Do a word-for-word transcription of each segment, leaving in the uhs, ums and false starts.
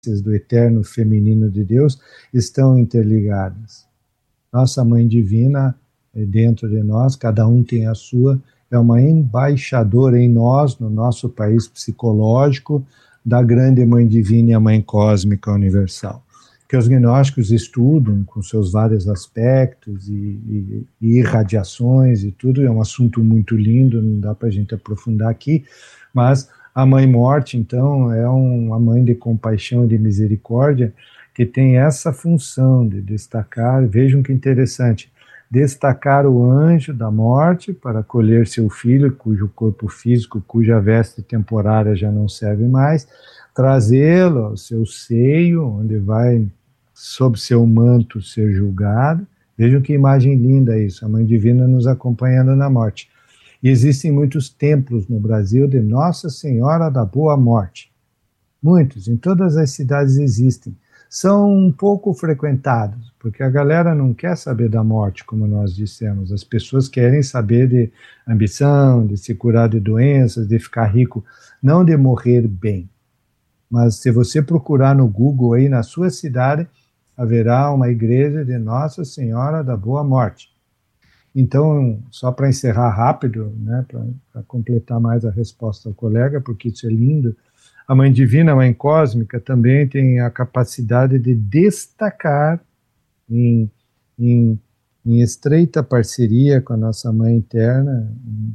do eterno feminino de Deus estão interligadas. Nossa Mãe Divina é dentro de nós, cada um tem a sua, é uma embaixadora em nós, no nosso país psicológico, da grande Mãe Divina e a Mãe Cósmica Universal, que os gnósticos estudam com seus vários aspectos e, e, e irradiações e tudo, é um assunto muito lindo, não dá para a gente aprofundar aqui, mas a Mãe Morte, então, é um, uma mãe de compaixão e de misericórdia que tem essa função de destacar, vejam que interessante, destacar o anjo da morte para acolher seu filho, cujo corpo físico, cuja veste temporária já não serve mais, trazê-lo ao seu seio, onde vai, sob seu manto, ser julgado. Vejam que imagem linda isso, a Mãe Divina nos acompanhando na morte. E existem muitos templos no Brasil de Nossa Senhora da Boa Morte. Muitos, em todas as cidades existem. São um pouco frequentados, porque a galera não quer saber da morte, como nós dissemos. As pessoas querem saber de ambição, de se curar de doenças, de ficar rico, não de morrer bem. Mas se você procurar no Google aí na sua cidade, haverá uma igreja de Nossa Senhora da Boa Morte. Então, só para encerrar rápido, né, para completar mais a resposta ao colega, porque isso é lindo, a Mãe Divina, a Mãe Cósmica, também tem a capacidade de destacar em, em, em estreita parceria com a nossa Mãe Interna,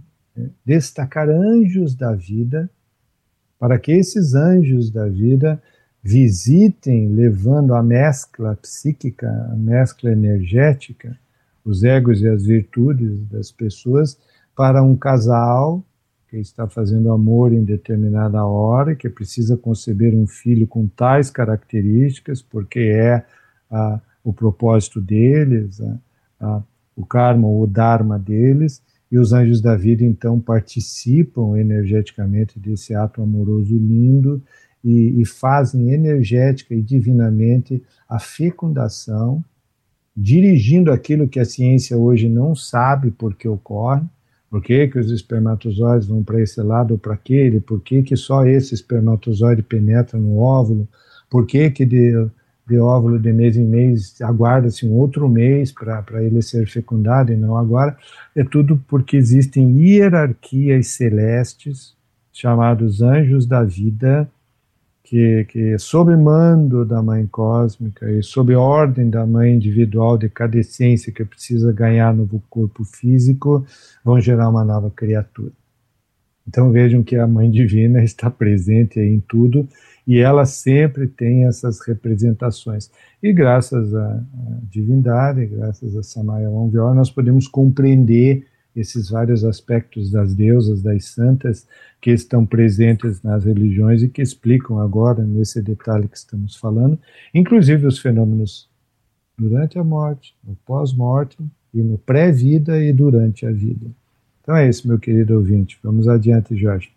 destacar anjos da vida, para que esses anjos da vida visitem, levando a mescla psíquica, a mescla energética, os egos e as virtudes das pessoas, para um casal que está fazendo amor em determinada hora, que precisa conceber um filho com tais características, porque é a, o propósito deles, a, a, o karma ou o dharma deles, e os anjos da vida, então, participam energeticamente desse ato amoroso lindo e, e fazem energética e divinamente a fecundação, dirigindo aquilo que a ciência hoje não sabe por que ocorre, por que, que os espermatozoides vão para esse lado ou para aquele, por que, que só esse espermatozoide penetra no óvulo, por que, que de, de óvulo de mês em mês aguarda-se um outro mês para ele ser fecundado e não agora. É tudo porque existem hierarquias celestes, chamados anjos da vida, que, que sob mando da Mãe Cósmica e sob ordem da Mãe individual de cada essência que precisa ganhar novo corpo físico, vão gerar uma nova criatura. Então vejam que a Mãe Divina está presente aí em tudo e ela sempre tem essas representações. E graças à divindade, graças a Samaya Onvyor, nós podemos compreender esses vários aspectos das deusas, das santas, que estão presentes nas religiões e que explicam agora, nesse detalhe que estamos falando, inclusive os fenômenos durante a morte, no pós-morte, e no pré-vida e durante a vida. Então é isso, meu querido ouvinte. Vamos adiante, Jorge.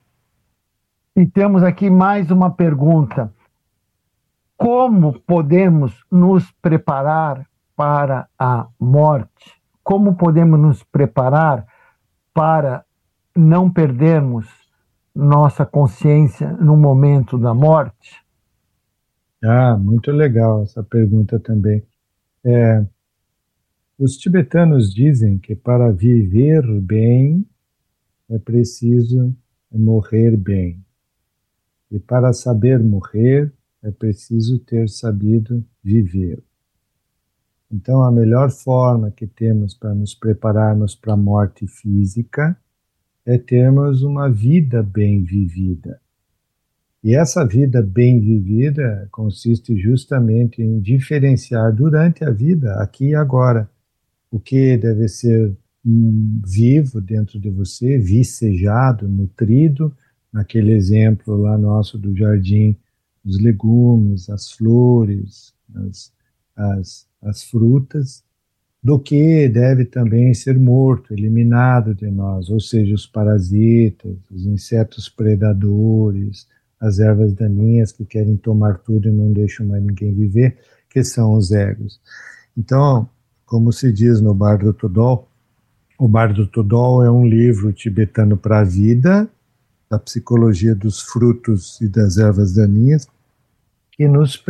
E temos aqui mais uma pergunta. Como podemos nos preparar para a morte? Como podemos nos preparar para não perdermos nossa consciência no momento da morte? Ah, muito legal essa pergunta também. É, os tibetanos dizem que para viver bem é preciso morrer bem. E para saber morrer é preciso ter sabido viver. Então, a melhor forma que temos para nos prepararmos para a morte física é termos uma vida bem vivida. E essa vida bem vivida consiste justamente em diferenciar durante a vida, aqui e agora, o que deve ser hum, vivo dentro de você, vicejado, nutrido, naquele exemplo lá nosso do jardim, os legumes, as flores, as, as as frutas, do que deve também ser morto, eliminado de nós, ou seja, os parasitas, os insetos predadores, as ervas daninhas que querem tomar tudo e não deixam mais ninguém viver, que são os egos. Então, como se diz no Bardo Todol, o Bardo Todol é um livro tibetano para a vida, da psicologia dos frutos e das ervas daninhas, e nos